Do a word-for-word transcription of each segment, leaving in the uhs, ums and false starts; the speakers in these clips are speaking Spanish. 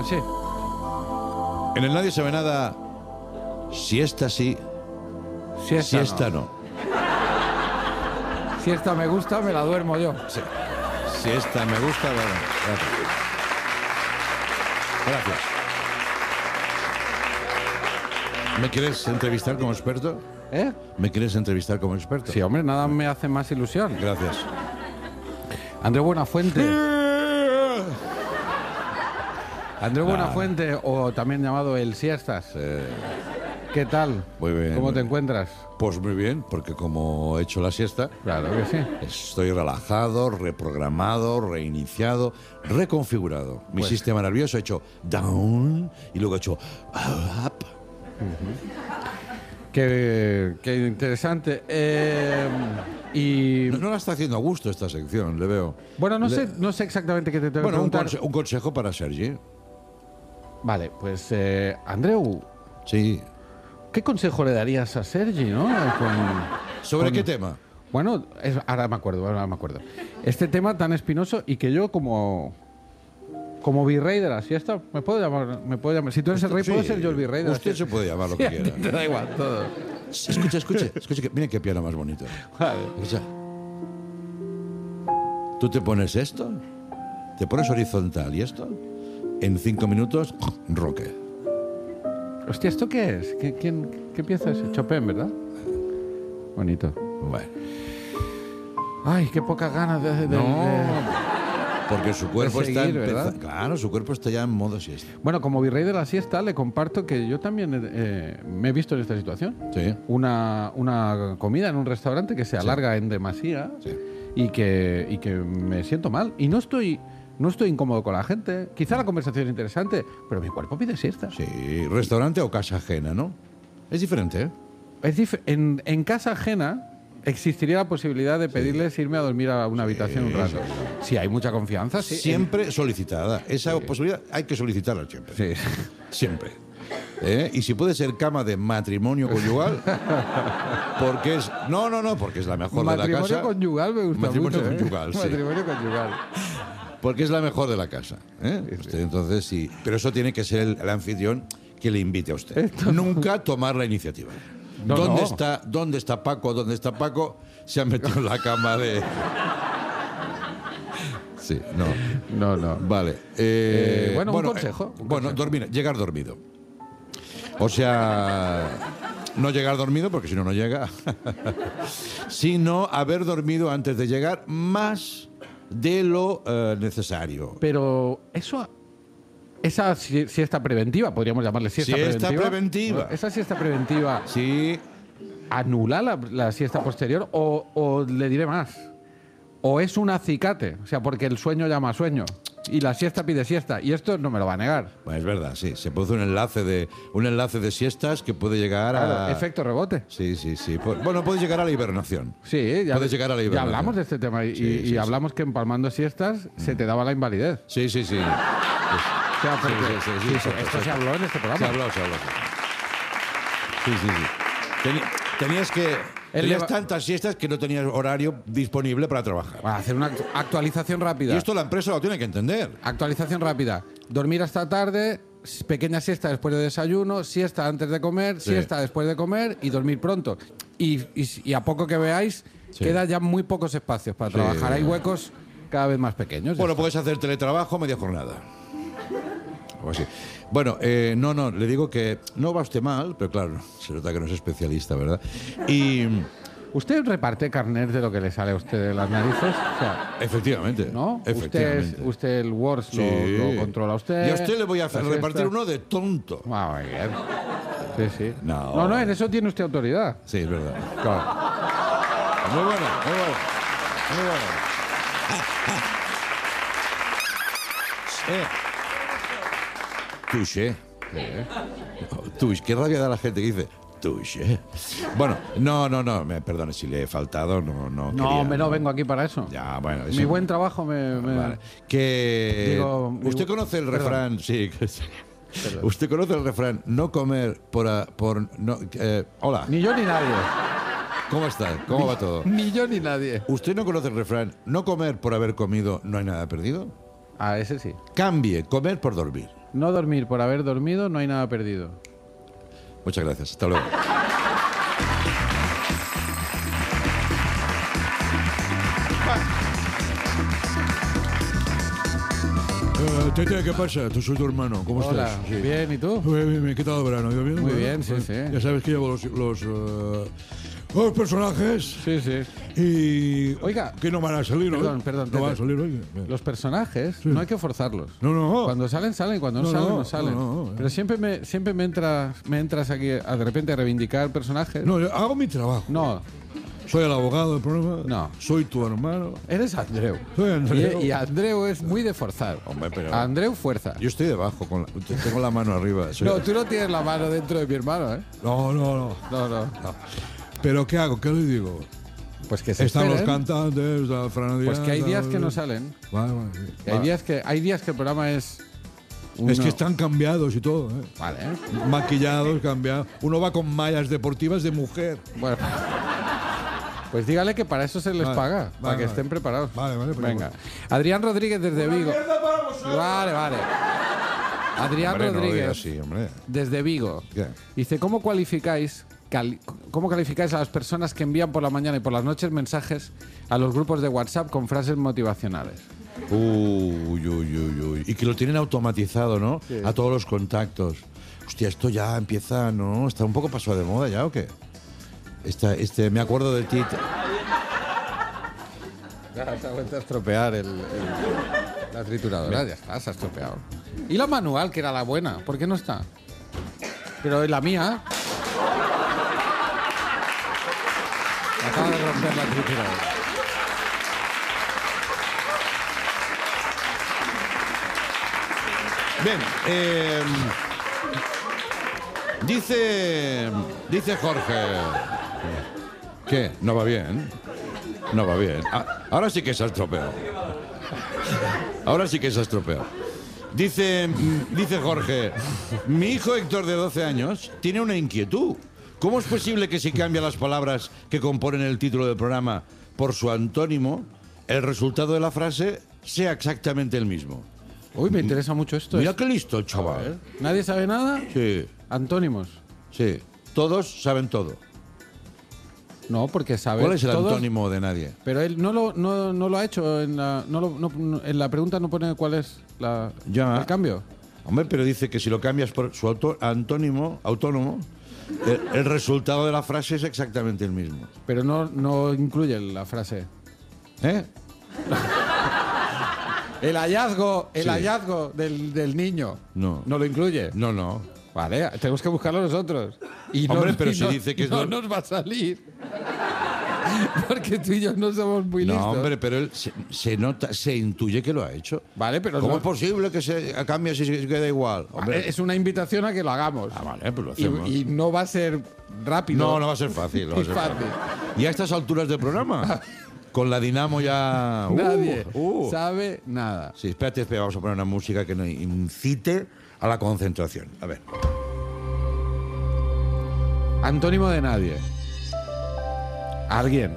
Sí. En el Nadie Sabe Nada, siesta sí, Siesta, siesta no. no. Si esta me gusta, me la duermo yo. Sí. Siesta me gusta, bueno, gracias. Gracias. ¿Me quieres entrevistar como experto? ¿Eh? ¿Me quieres entrevistar como experto? Sí, hombre, nada me hace más ilusión. Gracias. Andreu Buenafuente. Andreu Nah. Buenafuente, o también llamado El Siestas. Eh, ¿Qué tal? Muy bien. ¿Cómo muy te bien. encuentras? Pues muy bien, porque como he hecho la siesta, Claro que sí. estoy relajado, reprogramado, reiniciado, reconfigurado. Mi Pues- sistema nervioso ha hecho down y luego ha hecho up. Qué, qué interesante. Eh, y No, no la está haciendo a gusto esta sección, le veo. bueno, no Le- sé, no sé exactamente qué te tengo que Bueno, un, preguntar. conse- un consejo para Sergi. Vale, pues eh, Andreu, Sí. ¿qué consejo le darías a Sergi, no? Con- ¿Sobre con- qué tema? Bueno, es- ahora me acuerdo, ahora me acuerdo. Este tema tan espinoso y que yo como como virrey de la siesta, me puedo llamar, me puedo llamar. Si tú eres el rey, Sí, puedo ser yo el virrey de la usted siesta. se puede llamar lo Sí, que a ti quiera. te da igual todo. Escucha, escucha, escucha. Que, mira qué piano más bonito. Vale. Escucha. Tú te pones esto, te pones horizontal y esto, en cinco minutos, roque. Hostia, ¿esto qué es? ¿Qué, quién, qué pieza es? Chopin, ¿verdad? Bonito. Bueno. Ay, qué pocas ganas de... de- No, de- porque su cuerpo de está seguir, empeza- ¿verdad? Claro, su cuerpo está ya en modo siesta. Bueno, como virrey de la siesta, le comparto que yo también eh, me he visto en esta situación. Sí. Una, una comida en un restaurante que se alarga en demasía Sí. y, que, y que me siento mal. Y no estoy, no estoy incómodo con la gente. Quizá la conversación es interesante, pero mi cuerpo pide siesta. Sí, restaurante o casa ajena, ¿no? Es diferente, ¿eh? Es dif- en, en casa ajena existiría la posibilidad de pedirles irme a dormir a una habitación un rato. Si hay mucha confianza, sí. Siempre solicitada. Esa posibilidad hay que solicitarla siempre. Sí. Siempre. ¿Eh? Y si puede ser cama de matrimonio conyugal, porque es... No, no, no, porque es la mejor de la Matrimonio casa. conyugal me gusta Matrimonio mucho. ¿eh? conyugal, sí. Matrimonio conyugal. Porque es la mejor de la casa. ¿eh? Usted, entonces sí. Pero eso tiene que ser el, el anfitrión que le invite a usted. Esto- Nunca tomar la iniciativa. No, ¿Dónde no. está, ¿Dónde está Paco? ¿Dónde está Paco? Se ha metido en la cama de... Sí, no. No, no. Vale. eh, Eh, bueno, un consejo, eh, un bueno, consejo. dormir, llegar dormido. O sea, no llegar dormido, porque si no, no llega. Sino haber dormido antes de llegar más de lo eh, necesario. Pero eso, esa si- siesta preventiva, podríamos llamarle siesta, Siesta preventiva. preventiva. Esa siesta preventiva Sí, anula la, la siesta posterior o, o le diré más. O es un acicate, o sea, porque el sueño llama sueño y la siesta pide siesta y esto no me lo va a negar. bueno, es verdad, sí. Se produce un enlace de un enlace de siestas que puede llegar Claro, a... efecto rebote. Sí, sí, sí. Pu- Bueno, puede llegar a la hibernación. Sí, ya, Puedes llegar a la ya hibernación. hablamos de este tema y, Sí, y- sí, y sí. hablamos que empalmando siestas se te daba la invalidez. Sí, sí, sí. O sea, porque- sí, sí, sí, sí, exacto, esto se exacto. habló en este programa. Se habló, se habló. Sí, sí, sí. Teni- tenías que... El Tenías leva- tantas siestas que no tenías horario disponible para trabajar. Para hacer una actu- actualización rápida. Y esto la empresa lo tiene que entender. Actualización rápida. Dormir hasta tarde, s- pequeña siesta después de desayuno, siesta antes de comer, Sí. siesta después de comer y dormir pronto. Y, y- y a poco que veáis, Sí. queda ya muy pocos espacios para Sí. trabajar. Hay huecos cada vez más pequeños. Bueno, puedes hacer teletrabajo media jornada. O así. Bueno, eh, no, no, le digo que no va usted mal, pero claro, se nota que no es especialista, ¿verdad? Y ¿Usted reparte carnet de lo que le sale a usted de las narices? O sea, efectivamente, ¿no? Usted, efectivamente. es- usted el Words lo- Sí. lo, controla usted. Y a usted le voy a hacer la repartir siesta. uno de tonto. Ah, muy bien. Sí, sí. No. no, no, en eso tiene usted autoridad. Sí, es verdad. Claro. Muy bueno, muy bueno. Muy bueno. Eh. Touché. Touché. Qué rabia da la gente que dice touché. Bueno, no, no, no. Me perdone si le he faltado. No, no. No, quería, hombre, no vengo aquí para eso. Ya, bueno. eso- Mi buen trabajo me... me- Vale. Que Digo, mi- usted conoce el perdón. refrán, sí. que sí. Usted conoce el refrán, no comer por, a- por no, eh, hola, Ni yo ni nadie. ¿cómo está? ¿Cómo va todo? Ni yo ni nadie. ¿Usted no conoce el refrán, no comer por haber comido no hay nada perdido? Ah, ese sí. Cambie comer por dormir. No dormir por haber dormido, no hay nada perdido. Muchas gracias. Hasta luego. Uh, Tete, ¿qué pasa? Tú soy tu hermano. ¿Cómo Hola, estás? Sí. bien, ¿y tú? Bien, bien, bien. ¿Qué tal el verano? ¿Ido bien? Muy Bueno, bien, sí, bueno. sí. Ya sabes que llevo los, los, uh, los personajes Sí, sí. y... Oiga. Que no van a salir hoy. Perdón, perdón, No van a Tete. salir hoy. Los personajes no hay que forzarlos. No, no. Cuando salen, salen. Cuando no, No, salen, no, no salen. no, no, no. Pero siempre me, siempre me entras, me entras aquí a de repente a reivindicar personajes. No, yo hago mi trabajo. No, Soy el abogado del programa. No. Soy tu hermano. eres Andreu. Soy Andreu. Y, y Andreu es muy de forzar. Hombre, pero- Andreu fuerza. Yo estoy debajo, con la- tengo la mano arriba. Soy- No, tú no tienes la mano dentro de mi hermano, ¿eh? no, no, no. No, no. No. Pero ¿qué hago? ¿Qué le digo? Pues que se Están los esperen. cantantes, la Fran Pues que hay Díaz, días la- que no salen. Vale, vale, sí. Que hay, Vale. días que, hay días que el programa es... Es uno- que están cambiados y todo, ¿eh? Vale, ¿eh? Maquillados, cambiados. Uno va con mallas deportivas de mujer. Bueno. Pues dígale que para eso se les Vale, paga, vale, para que vale. estén preparados. Vale, vale, pero Venga. Adrián Rodríguez desde Vigo. Vale, vale. Adrián Hombre, no lo Rodríguez digas así, hombre. desde Vigo. ¿Qué? Dice, ¿cómo cualificáis, cali- ¿cómo calificáis a las personas que envían por la mañana y por las noches mensajes a los grupos de WhatsApp con frases motivacionales? Uy, uy, uy, uy. Y que lo tienen automatizado, ¿no? Sí. A todos los contactos. Hostia, esto ya empieza, ¿no? Está un poco pasado de moda ya, ¿o qué? Esta, este, me acuerdo de ti. Ya, se ha vuelto a estropear el, el- la trituradora. Ya está, se ha estropeado. ¿Y la manual, que era la buena? ¿Por qué no está? Pero la mía... Acaba de romper la trituradora. Bien, eh, dice, dice Jorge. ¿Qué? ¿No va bien? No va bien. Ah, ahora sí que se ha estropeado. Ahora sí que se ha estropeado. Dice, mm, dice Jorge, mi hijo Héctor de doce años tiene una inquietud. ¿Cómo es posible que si cambia las palabras que componen el título del programa por su antónimo, el resultado de la frase sea exactamente el mismo? Uy, me interesa mucho esto. Mira Es- qué listo el chaval. ¿Nadie sabe nada? Sí, Antónimos. sí. Todos saben todo. No, porque sabe. ¿Cuál es el todos- antónimo de nadie? Pero él no lo, no, no lo ha hecho en la, no lo- no- no- en la pregunta, no pone cuál es la, Ya. el cambio. Hombre, pero dice que si lo cambias por su auto- antónimo, autónomo, el, el resultado de la frase es exactamente el mismo. Pero no, no incluye la frase. ¿Eh? El hallazgo, el Sí. hallazgo del, del niño. No. No lo incluye. No, no. Vale, tenemos que buscarlo nosotros. Y no- Hombre, pero y si no- dice que es no lo- nos va a salir. Porque tú y yo no somos muy listos. No, hombre, pero él se, se nota, se intuye que lo ha hecho. Vale, pero ¿Cómo no- es posible que se cambie si se queda igual? Hombre. es una invitación a que lo hagamos. Ah, vale, pues lo Y- hacemos. y, no va a ser rápido. No, no va a ser fácil. No va a Es ser fácil. Y a estas alturas del programa, con la Dinamo ya... uh, Nadie uh. sabe nada. Sí, espérate, espérate, vamos a poner una música que nos incite a la concentración. A ver. Antónimo de nadie. Alguien.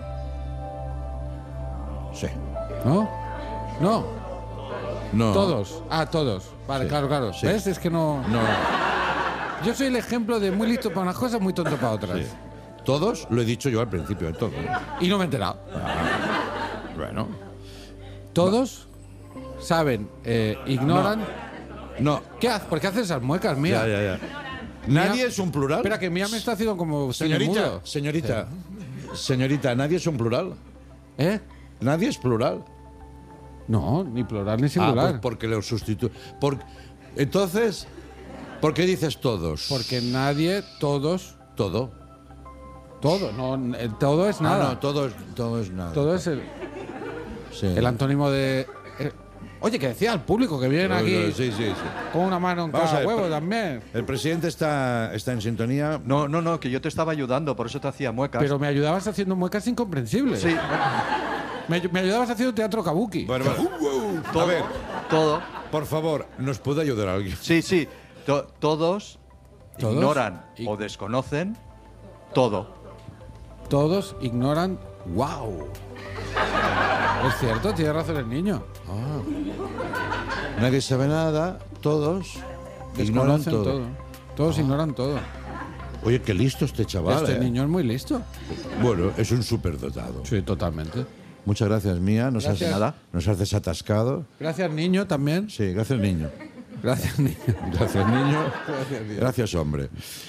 Sí. ¿No? No. No. Todos. Ah, todos. Vale, Sí. claro, claro. Sí. ¿Ves? Es que no. No. Yo soy el ejemplo de muy listo para unas cosas, muy tonto para otras. Sí. Todos, lo he dicho yo al principio de todo. Y no me he enterado. Bueno. Todos saben, eh, ignoran. No. ¿Qué haces? ¿Por qué haces esas muecas, mía? Ya, ya, ya. Nadie es un plural. Espera, que mía me está haciendo como Señorita, mudo. señorita, señorita, nadie es un plural. ¿Eh? Nadie es plural. No, ni plural ni Ah, singular. pues porque lo sustituye. Por... Entonces, ¿por qué dices todos? Porque nadie, todos, todo. todo. No, el todo es Ah, nada. no, todo es, todo es nada. Todo es el, Sí. el antónimo de. eh, oye, que decía al público que vienen aquí Sí, sí, sí. con una mano en Vamos cada a ver, huevo pero- también. El presidente está, está en sintonía. No, no, no, que yo te estaba ayudando, por eso te hacía muecas. Pero me ayudabas haciendo muecas incomprensibles. Sí, Me, me ayudabas haciendo teatro kabuki. Bueno, bueno. todo, A ver, todo. por favor, ¿nos puede ayudar alguien? Sí, sí, to- todos, ¿Todos? ignoran Y- o desconocen todo. Todos ignoran. ¡Wow! Es cierto, tiene razón el niño. Nadie sabe nada, todos Ignoran Desconocen todo. todo. Todos ignoran todo. Oye, qué listo este chaval. Este ¿eh? niño es muy listo. Bueno, es un superdotado. Sí, totalmente. Muchas gracias, Mía. Nos Gracias. has, Nada. nos has desatascado. Gracias, niño, también. Sí, gracias, niño. Gracias, niño. Gracias, niño. Gracias, niño. Gracias, hombre.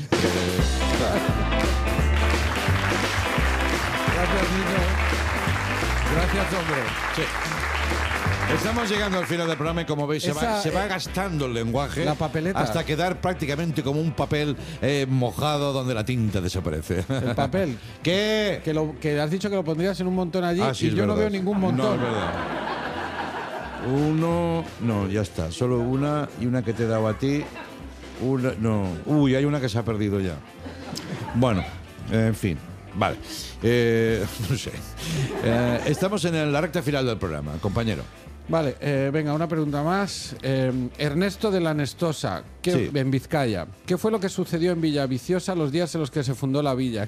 Gracias, niño. Gracias, hombre. Sí. Estamos llegando al final del programa y como veis se, va, Esa, se va eh, gastando el lenguaje la papeleta. hasta quedar prácticamente como un papel eh, mojado donde la tinta desaparece. El papel. ¿Qué? Que, lo, que has dicho que lo pondrías en un montón allí Ah, sí, y es yo no verdad. veo ningún No, montón. es verdad. Uno, no, ya está. Solo una y una que te he dado a ti. Una, no. Uy, hay una que se ha perdido ya. Bueno, en fin. Vale. Eh, no sé. Eh, estamos en la recta final del programa, compañero. Vale, eh, venga, una pregunta más. Eh, Ernesto de la Nestosa, ¿qué- Sí. en Vizcaya. ¿Qué fue lo que sucedió en Villaviciosa los días en los que se fundó la villa?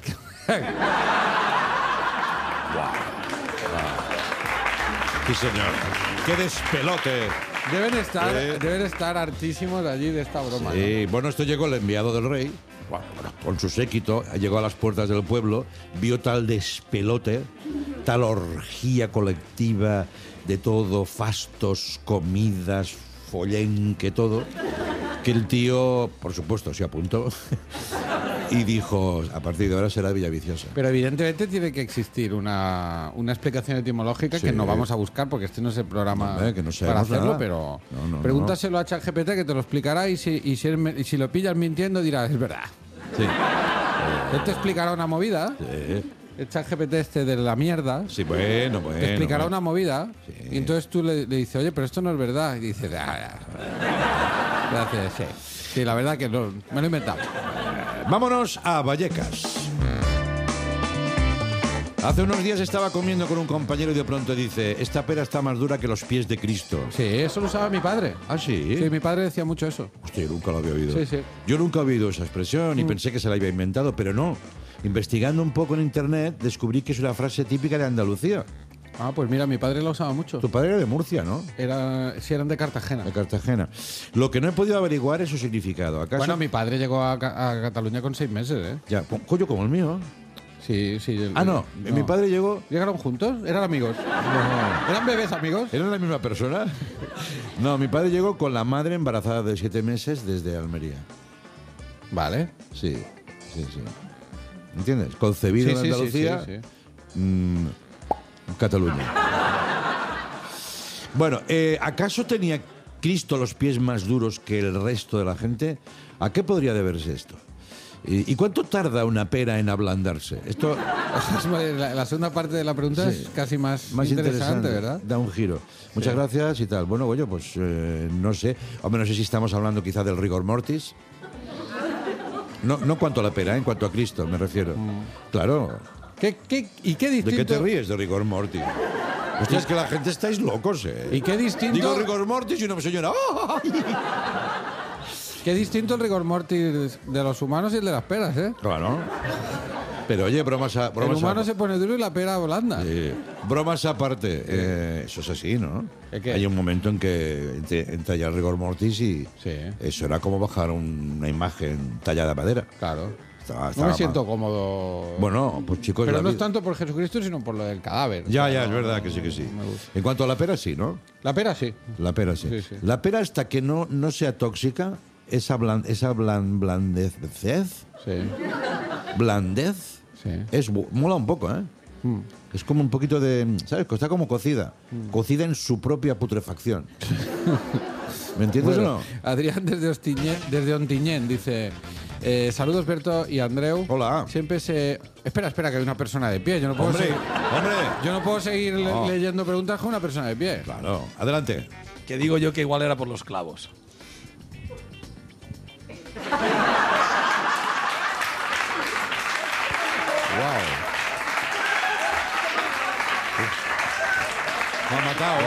Sí, señor. ¡Qué despelote! Deben estar, Eh. deben estar hartísimos allí de esta broma. ¿no? Sí, bueno, esto llegó el enviado del rey, bueno, con su séquito, llegó a las puertas del pueblo, vio tal despelote, tal orgía colectiva de todo, fastos, comidas, follenque, todo, que el tío, por supuesto, se apuntó y dijo, a partir de ahora será Villaviciosa. Pero evidentemente tiene que existir una, una explicación etimológica Sí. que no vamos a buscar porque este no es el programa Hombre, que no para sabemos hacerlo, nada. pero No, no, pregúntaselo a ChatGPT que te lo explicará y si, y si, él me- y si lo pillas mintiendo dirás, es verdad. Sí. Él te explicará una movida, Sí. el ChatGPT este de la mierda, Sí, bueno, bueno. te explicará bueno. una movida Sí. y entonces tú le, le dices, oye, pero esto no es verdad. Y dices, ah, ya. Gracias, sí. Sí, la verdad que no, me lo he inventado. Vámonos a Vallecas. Hace unos días estaba comiendo con un compañero y de pronto dice, esta pera está más dura que los pies de Cristo. Sí, eso lo usaba mi padre. ¿Ah, sí? Sí, mi padre decía mucho eso. Hostia, yo nunca lo había oído. Sí, sí. Yo nunca he oído esa expresión y pensé que se la había inventado, pero no. Investigando un poco en internet, descubrí que es una frase típica de Andalucía. Ah, pues mira, mi padre lo usaba mucho. Tu padre era de Murcia, ¿no? Era, sí, eran de Cartagena. De Cartagena. Lo que no he podido averiguar es su significado. ¿Acaso? Bueno, mi padre llegó a, Ca- a Cataluña con seis meses, ¿eh? Ya, po- coño, como el mío. Sí, sí. el- Ah, no. Mi padre llegó... ¿Llegaron juntos? ¿Eran amigos? No. ¿Eran bebés amigos? ¿Era la misma persona? No, mi padre llegó con la madre embarazada de siete meses desde Almería. Vale. Sí, sí, sí. ¿Entiendes? Concebido Sí, en sí, sí, Andalucía, sí, sí. mm, Cataluña. Bueno, eh, ¿acaso tenía Cristo los pies más duros que el resto de la gente? ¿A qué podría deberse esto? ¿Y, y cuánto tarda una pera en ablandarse? Esto La, la segunda parte de la pregunta Sí. es casi más, más interesante, interesante, ¿verdad? Da un giro. Muchas gracias y tal. Bueno, oye, pues eh, no sé. Hombre, no sé si estamos hablando quizá del rigor mortis. No, no cuanto a la pera, en cuanto a Cristo me refiero. Claro. ¿Qué, qué, ¿Y qué ¿De distinto? qué te ríes de rigor mortis? Hostia, es que la gente estáis locos, ¿eh? ¿Y qué distinto? Digo rigor mortis y una señora... ¡ay! Qué distinto el rigor mortis de los humanos y el de las peras, ¿eh? Claro. Pero oye, bromas a... El Bromas humano a- se pone duro y la pera blanda. Eh, bromas aparte, eh, eso es así, ¿no? ¿El qué? Hay un momento en que ent- entra ya el rigor mortis y Sí. eso era como bajar un- una imagen tallada de madera. Claro. Estaba- No estaba me mal. siento cómodo. Bueno, pues chicos... Pero la no es vida- tanto por Jesucristo, sino por lo del cadáver. Ya, O sea, ya, es no- verdad que sí, que sí. me gusta. En cuanto a la pera, sí, ¿no? La pera sí. La pera, sí. Sí, sí. La pera, hasta que no, no sea tóxica, esa, blan- esa blan- blandez... Sí. Blandez... Sí. Es, bu- mola un poco, ¿eh? Mm. Es como un poquito de... ¿Sabes? Está como cocida. Cocida en su propia putrefacción. ¿Me entiendes Bueno, o no? Adrián desde, Ostiñén, desde Ontinyent dice: eh, saludos Berto y Andreu. Hola. Siempre se. Espera, espera, que hay una persona de pie. Yo no puedo, ¡Hombre! seguir, ¡Hombre! yo no puedo seguir le- No. leyendo preguntas con una persona de pie. Claro. Adelante. Que digo yo que igual era por los clavos. Wow. Me ha matado.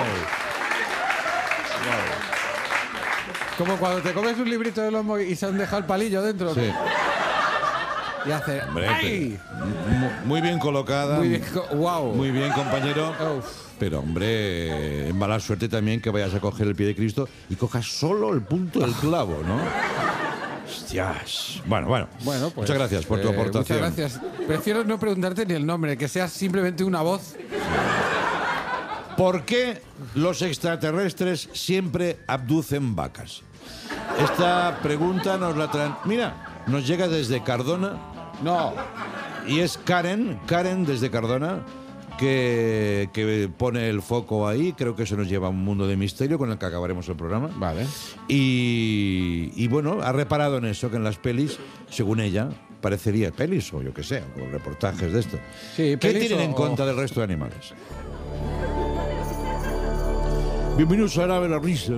Como cuando te comes un librito de lomo y se han dejado el palillo dentro. Sí. Y hace. Hombre, ¡Ay! mu- muy bien colocada. Muy bien. Wow. Muy bien, compañero. Uf. Pero, hombre, en mala suerte también que vayas a coger el pie de Cristo y cojas solo el punto del clavo, ¿no? Hostias. Bueno, bueno. Bueno, pues, muchas gracias por tu eh, aportación. Muchas gracias. Prefiero no preguntarte ni el nombre, que seas simplemente una voz. ¿Por qué los extraterrestres siempre abducen vacas? Esta pregunta nos la traen. Mira, nos llega desde Cardona. No. Y es Karen, Karen desde Cardona, que, que pone el foco ahí. Creo que eso nos lleva a un mundo de misterio con el que acabaremos el programa. Vale. Y, y bueno, ha reparado en eso, que en las pelis, según ella, parecería pelis o yo qué sé, o reportajes de esto. Sí, ¿Qué pelis tienen o- en contra del resto de animales? Bienvenidos a Árabe la risa.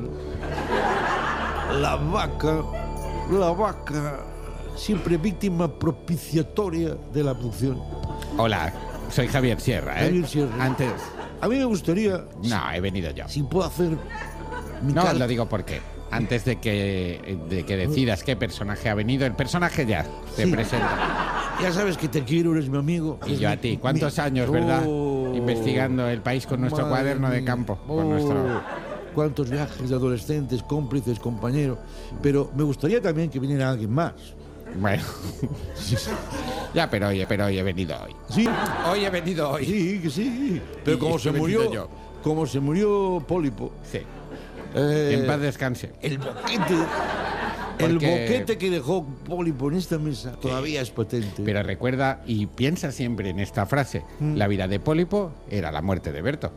La vaca, la vaca, siempre víctima propiciatoria de la abducción. Hola, soy Javier Sierra, ¿eh? Javier Sierra. Antes. A mí me gustaría, No, he venido yo. si puedo hacer mi No, carta. lo digo porque antes de que, de que decidas qué personaje ha venido, el personaje ya se Sí. presenta. Ya sabes que te quiero, eres mi amigo. Y Es yo mi- a ti. ¿Cuántos mi- años, verdad? Oh, Investigando el país con nuestro madre cuaderno de mía. campo. Oh, Con nuestro... Cuántos viajes de adolescentes, cómplices, compañeros. Pero me gustaría también que viniera alguien más. Bueno. Ya, pero oye, pero hoy he venido hoy. Sí, Hoy he venido hoy. sí, que sí. Pero Y como he se venido murió, yo. como se murió Pólipo, Sí. eh, En paz descanse. el boquete, el Porque- boquete que dejó Pólipo en esta mesa todavía es potente. Pero recuerda y piensa siempre en esta frase. Mm. La vida de Pólipo era la muerte de Berto.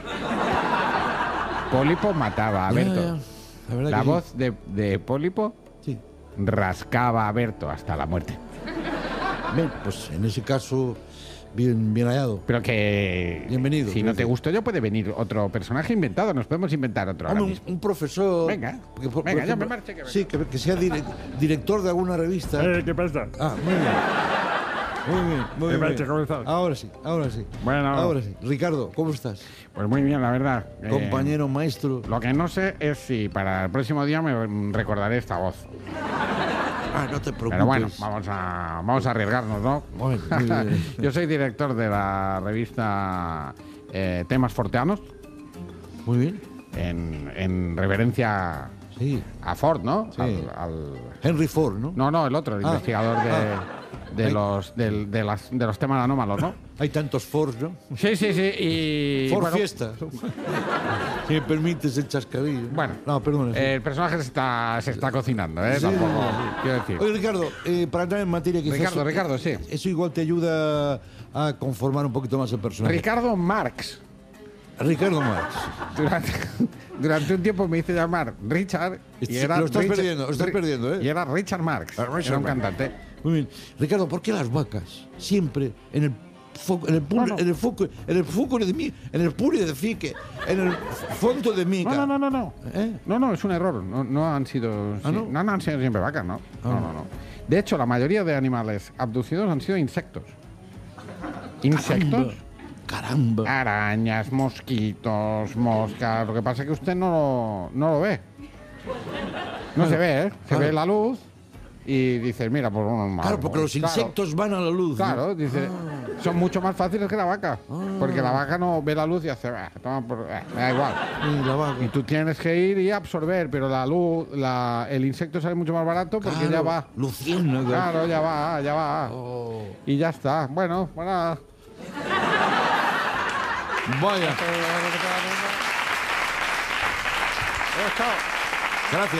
Pólipo mataba a Ya, Berto. ya. La verdad La que sí. voz de, de Pólipo Sí. rascaba a Berto hasta la muerte. Bien, pues en ese caso, bien, bien hallado. Pero que... Bienvenido, Si no te gracias. gustó yo, puede venir otro personaje inventado. Nos podemos inventar otro ahora Hombre, mismo. un, un profesor. Venga, que por- por venga, yo ejemplo, me marcho que venga. Sí, que, que sea dire- director de alguna revista. Eh, ¿Qué pasa? Ah, muy bien. Muy bien, muy ¿Qué bien. pasa? ¿Cómo estás? Ahora sí, ahora sí. Bueno. Ahora sí. Ricardo, ¿cómo estás? Pues muy bien, la verdad. Eh, Compañero, maestro. Lo que no sé es si para el próximo día me recordaré esta voz. Ah, no te preocupes. Pero bueno, vamos a, vamos a arriesgarnos, ¿no? Bueno, muy bien. Yo soy director de la revista eh, Temas Forteanos, Muy bien. en, en reverencia Sí. a Ford, ¿no? Sí. Al- al- Henry Ford, ¿no? no, no, el otro, el Ah, investigador de, ah. de, Ay. los, del- de, las- de los temas anómalos, ¿no? Hay tantos Fords, ¿no? Sí, sí, sí. Y, Ford bueno, Fiesta. Si me permites el chascarrillo. Bueno, No, perdón. sí. el personaje se está, se está cocinando, ¿eh? Sí, Tampoco, sí. quiero decir. Oye, Ricardo, eh, para entrar en materia, quizás. Ricardo, Ricardo, sí. Eso igual te ayuda a conformar un poquito más el personaje. Ricardo Marx. Ricardo Marx. Durante, durante un tiempo me hice llamar Richard y Este- era lo estás Richard- perdiendo, lo estás Ri- perdiendo, ¿eh? Y era Richard Marx. Ah, Richard era un Marx. cantante. Muy bien. Ricardo, ¿por qué las vacas siempre en el foco, en el pu- Bueno. en el foco, en el foco de mí, en el puri de fique, en el fondo de mica? No, no, no, no, no. ¿Eh? No, no, es un error. No, no han sido. ¿Ah, sí, no? no? no han sido siempre vacas, no. No, no, no. De hecho, la mayoría de animales abducidos han sido insectos. Insectos. Caramba. Arañas, mosquitos, moscas. Lo que pasa es que usted no, no lo ve. No se ve, ¿eh? Se Claro. ve la luz y dices, mira, pues uno Claro, porque los Claro. insectos van a la luz. ¿no? Claro, dice, son mucho más fáciles que la vaca. Porque la vaca no ve la luz y hace, "Ah, toma por- ah, me da igual. Y la vaca. Y tú tienes que ir y absorber, pero la luz, la, el insecto sale mucho más barato porque Claro, ya va. Luciérnaga. Claro, ya va, ya va. Oh. Y ya está. Bueno, pues nada. Vaya. Gracias.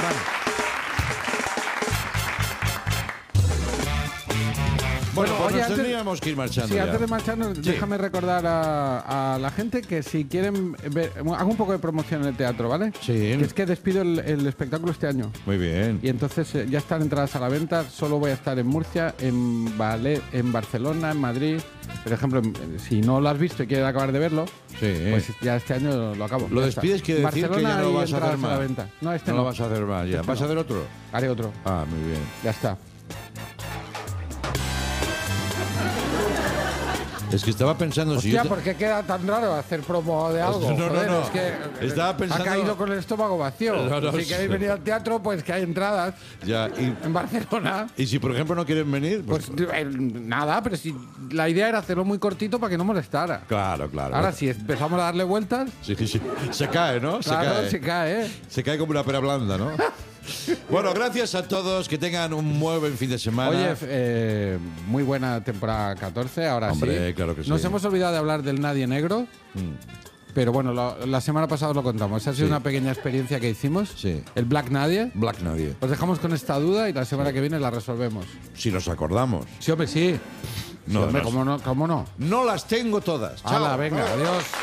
Bueno, pues oye, nos antes- tendríamos que ir marchando Sí, ya. antes de marcharnos, déjame recordar a, a la gente que si quieren ver, hago un poco de promoción en el teatro, ¿vale? Sí. Que es que despido el, el espectáculo este año. Muy bien. Y entonces eh, ya están entradas a la venta. Solo voy a estar en Murcia, en, Vale- en Barcelona, en Madrid. Por ejemplo, en- si no lo has visto y quieres acabar de verlo, Sí. pues ya este año lo acabo. Lo Ya está. despides quiere decir que Barcelona ya no y lo vas a hacer entradas la más. venta. No, este no no. lo vas a hacer más ya. Este ¿Vas a no. hacer otro? Haré otro. Ah, muy bien. Ya está. Es que estaba pensando si Hostia, yo te- ¿por qué queda tan raro hacer promo de algo? No, no, Joder, no. es que Estaba pensando- ha caído con el estómago vacío. No, no, si sí. queréis venir al teatro, pues que hay entradas ya y, en Barcelona. y si por ejemplo no quieren venir, pues, Pues eh, nada, pero si la idea era hacerlo muy cortito para que no molestara. claro, claro. Ahora, si empezamos a darle vueltas, Sí, sí. Se cae, ¿no? claro, se cae. se cae, ¿eh? Se cae como una pera blanda, ¿no? Bueno, gracias a todos. Que tengan un muy buen fin de semana. Oye, eh, muy buena temporada catorce, ahora Hombre, sí. claro que sí. Nos hemos olvidado de hablar del Nadie Negro, pero bueno, lo- la semana pasada lo contamos. Ha sido Sí. una pequeña experiencia que hicimos. Sí. El Black Nadie. Black Nadie. Os dejamos con esta duda y la semana que viene la resolvemos. Si nos acordamos. Sí, hombre, sí. No, Sí, hombre, no. ¿cómo no? ¿Cómo no? No las tengo todas. Chao. Hala, venga, adiós.